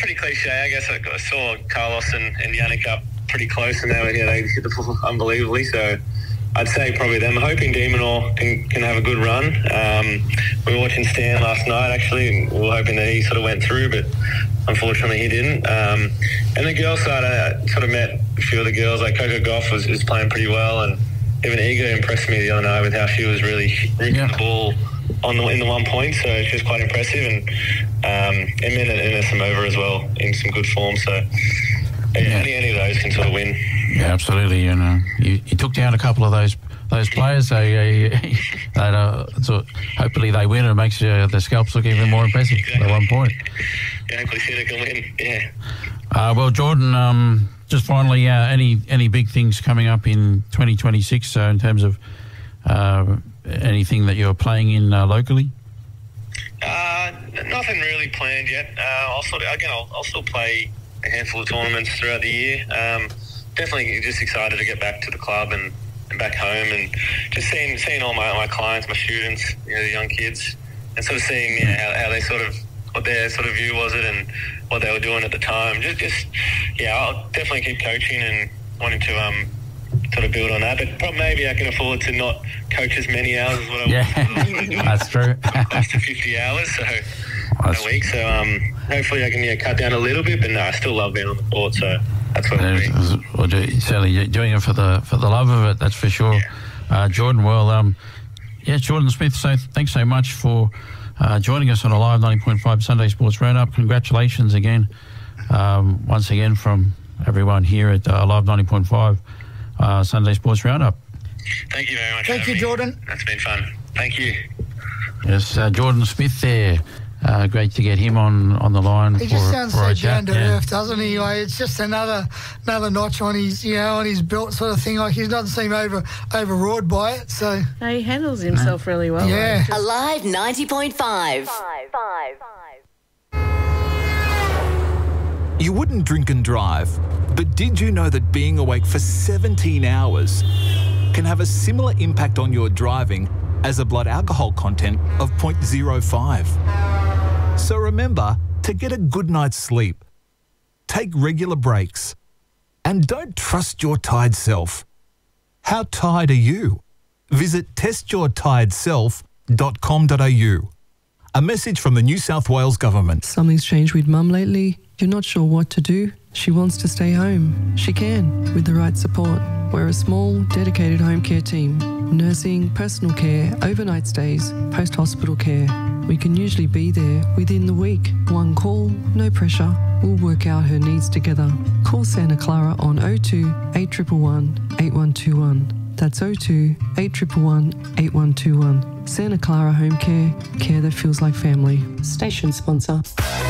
pretty cliche, I guess. I saw Carlos and Yannick up pretty close, and they hit the ball unbelievably. So I'd say probably them. Hoping Demonor can have a good run. We were watching Stan last night, actually, and we were hoping that he sort of went through, but unfortunately he didn't. And the girls side, I sort of met a few of the girls. Like Coco Gauff was playing pretty well, and even Iga impressed me the other night with how she was really rooting the ball in the 1 point. So she was quite impressive, and Emma Samova as well in some good form. So any of those can sort of win. Yeah, absolutely. And you took down a couple of those players. So hopefully they win, and it makes the scalps look even more impressive at 1 point. Yeah, hopefully Sina can win. Yeah. Well, Jordan, just finally, any big things coming up in 2026? So in terms of anything that you're playing in locally? Nothing really planned yet. I'll still play a handful of tournaments throughout the year. Definitely just excited to get back to the club and back home, and just seeing all my clients, my students, the young kids, and sort of seeing how they sort of, what their sort of view was it and what they were doing at the time. I'll definitely keep coaching and wanting to sort of build on that, but maybe I can afford to not coach as many hours as what I was doing. That's true. Close to 50 hours a week, so hopefully I can cut down a little bit, but no, I still love being on the court, so that's what I mean. Well, certainly doing it for the love of it, that's for sure. Yeah. Jordan, Jordan Smith, so thanks so much for joining us on a live 90.5 Sunday Sports Roundup. Congratulations again, once again from everyone here at Live 90.5 Sunday Sports Roundup. Thank you very much. Thank you, Jordan. That's been fun. Thank you. Yes, Jordan Smith there. Great to get him on the line. He just sounds so down to earth, doesn't he? Like, it's just another notch on his belt, sort of thing. Like, he doesn't seem overawed by it. So he handles himself really well. Yeah. Alive 90.5. You wouldn't drink and drive, but did you know that being awake for 17 hours can have a similar impact on your driving as a blood alcohol content of 0.05? So remember to get a good night's sleep, take regular breaks, and don't trust your tired self. How tired are you? Visit testyourtiredself.com.au. A message from the New South Wales Government. Something's changed with Mum lately. You're not sure what to do. She wants to stay home. She can, with the right support. We're a small, dedicated home care team. Nursing, personal care, overnight stays, post-hospital care. We can usually be there within the week. One call, no pressure. We'll work out her needs together. Call Santa Clara on 02 811 8121. That's 02 811 8121. Santa Clara Home Care, care that feels like family. Station sponsor.